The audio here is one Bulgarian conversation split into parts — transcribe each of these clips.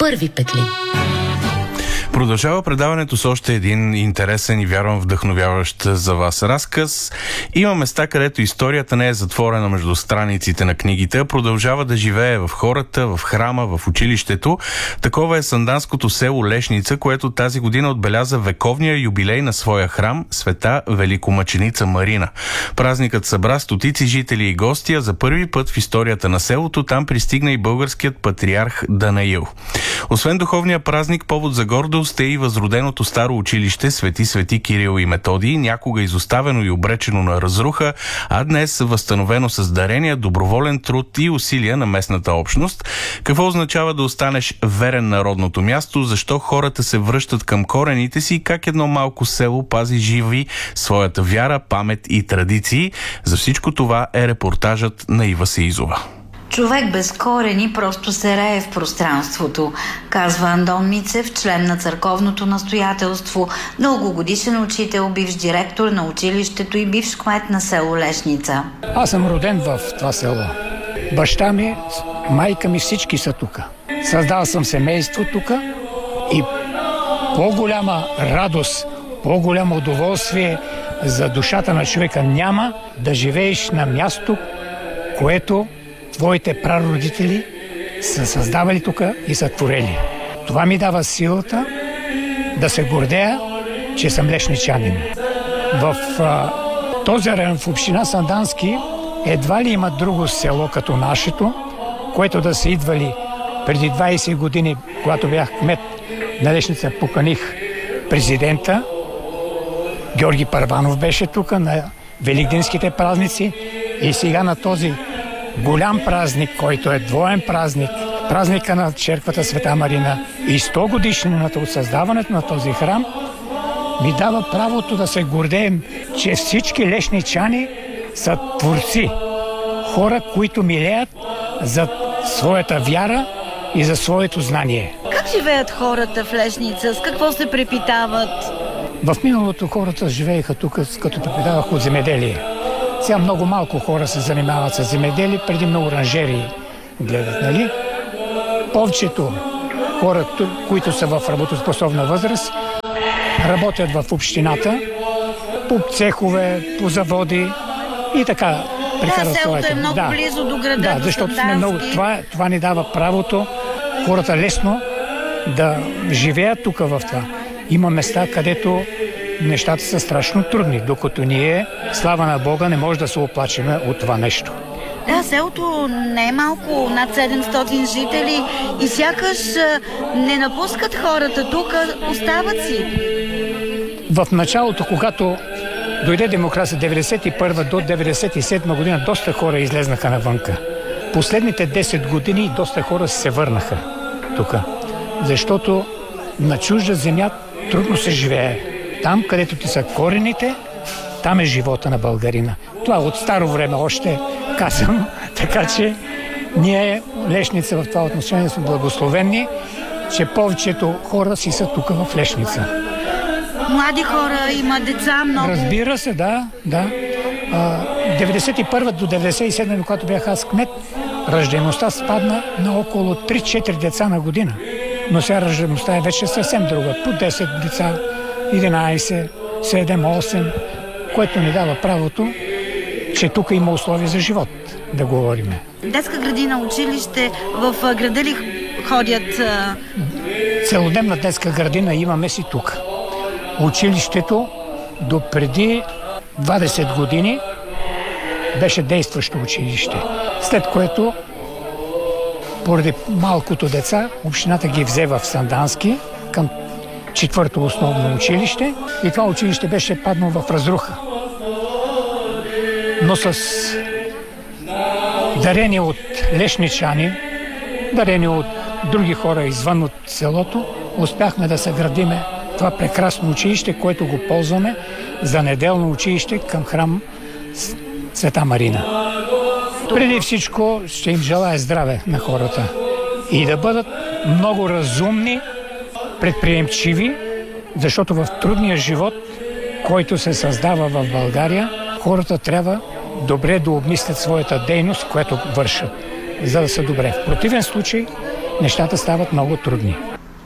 първи петли. Продължава предаването с още един интересен и вярвам вдъхновяващ за вас разказ. Има места, където историята не е затворена между страниците на книгите, а продължава да живее в хората, в храма, в училището. Такова е санданското село Лешница, което тази година отбеляза вековния юбилей на своя храм Света Великомъченица Марина. Празникът събра стотици жители и гости, а за първи път в историята на селото там пристигна и българският патриарх Данаил. Освен духовния празник, повод за гордост е и възроденото старо училище Свети Кирил и Методий, някога изоставено и обречено на разруха, а днес възстановено с дарения, доброволен труд и усилия на местната общност. Какво означава да останеш верен на родното място, защо хората се връщат към корените си, как едно малко село пази живи своята вяра, памет и традиции. За всичко това е репортажът на Ива Сеизова. Човек без корени просто се рее в пространството, казва Андон Мицев, член на църковното настоятелство, дългогодишен учител, бивш директор на училището и бивш кмет на село Лешница. Аз съм роден в това село. Баща ми, майка ми, всички са тук. Създал съм семейство тук и по-голяма радост, по-голямо удоволствие за душата на човека няма да живееш на място, което твоите прародители са създавали тук и са творели. Това ми дава силата да се гордея, че съм лешничанин. В този район, в община Сандански, едва ли има друго село като нашето, което да са идвали преди 20 години, когато бях кмет на Лешница, поканих президента. Георги Първанов беше тук на великденските празници и сега на този голям празник, който е двоен празник, празника на черквата Света Марина и 100 годишнината от създаването на този храм, ми дава правото да се гордеем, че всички лешничани са творци. Хора, които милеят за своята вяра и за своето знание. Как живеят хората в Лешница? С какво се препитават? В миналото хората живееха тук, като препитаваха от земеделие. Сега много малко хора се занимават с земеделие, преди на оранжерии гледат, нали? Повечето хора, които са в работоспособна възраст, работят в общината, по цехове, по заводи и така прекарат своето. Селото е много близо до града. Да, защото сме много. Това ни дава правото хората лесно да живеят тук в това. Има места, където нещата са страшно трудни, докато ние, слава на Бога, не може да се оплачеме от това нещо. Да, селото не е малко, над 700 жители и сякаш не напускат хората тук, остават си. В началото, когато дойде демокрация 91 до 97 година, доста хора излезнаха навънка. Последните 10 години доста хора се върнаха тук, защото на чужда земя трудно се живее. Там, където ти са корените, там е живота на българина. Това от старо време още казано, така че ние, Лешница, в това отношение сме благословени, че повечето хора си са тук в Лешница. Млади хора, има деца много. Разбира се, да. 91 до 97, когато бях аз кмет, раждаемостта спадна на около 3-4 деца на година. Но сега раждаемостта е вече съвсем друга. По 10 деца, 11, 7, 8, което ни дава правото, че тук има условия за живот, да говорим. Детска градина, училище, в града ли ходят? Целодневна детска градина имаме си тук. Училището до преди 20 години беше действащо училище, след което поради малкото деца общината ги взе в Сандански към 4-то основно училище и това училище беше паднало в разруха. Но с дарение от лешничани, дарение от други хора извън от селото, успяхме да съградиме това прекрасно училище, което го ползваме за неделно училище към храм Света Марина. Преди всичко ще им желая здраве на хората и да бъдат много разумни, предприемчиви, защото в трудния живот, който се създава в България, хората трябва добре да обмислят своята дейност, която вършат, за да са добре. В противен случай нещата стават много трудни.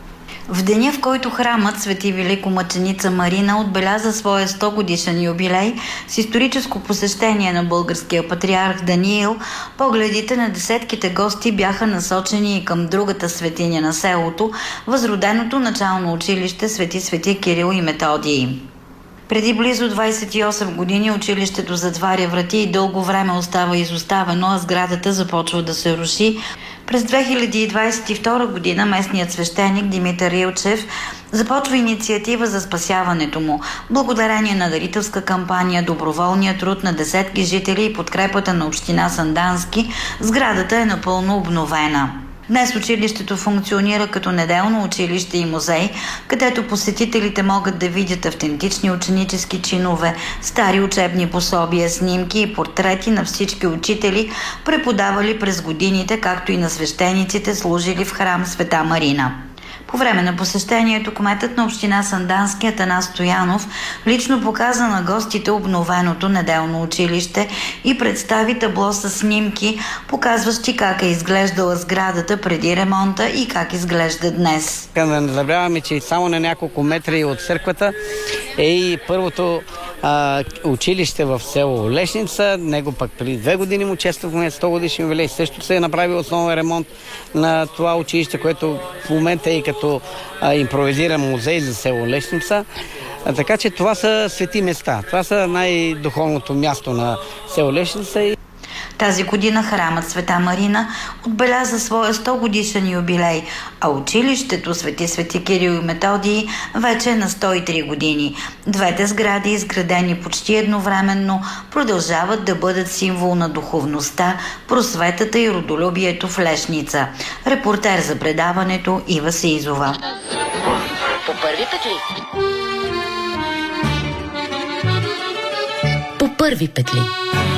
В деня, в който храмът Свети Великомъченица Марина отбеляза своя 100 годишен юбилей с историческо посещение на българския патриарх Даниил, погледите на десетките гости бяха насочени и към другата светиня на селото, възроденото начално училище Свети Кирил и Методий. Преди близо 28 години училището затваря врати и дълго време остава изоставено, а сградата започва да се руши. През 2022 година местният свещеник Димитър Илчев започва инициатива за спасяването му. Благодарение на дарителска кампания, доброволния труд на десетки жители и подкрепата на община Сандански, сградата е напълно обновена. Днес училището функционира като неделно училище и музей, където посетителите могат да видят автентични ученически чинове, стари учебни пособия, снимки и портрети на всички учители, преподавали през годините, както и на свещениците, служили в храм Света Марина. По време на посещението кметът на община Сандански Атанас Стоянов лично показа на гостите обновеното неделно училище и представи табло с снимки, показващи как е изглеждала сградата преди ремонта и как изглежда днес. Да не забравяме, че само на няколко метри от църквата е и първото училище в село Лешница. Него пък преди 2 години му чествахме 100 годишен юбилей. Също се е направил основен ремонт на това училище, което в момента е и като импровизиран музей за село Лешница. Така че това са свети места. Това са най-духовното място на село Лешница. Тази година храмът Света Марина отбеляза своя 100 годишен юбилей, а училището Свети Кирил и Методий вече е на 103 години. Двете сгради, изградени почти едновременно, продължават да бъдат символ на духовността, просветата и родолюбието в Лешница. Репортер за предаването Ива Сеизова. По първи петли. По първи петли.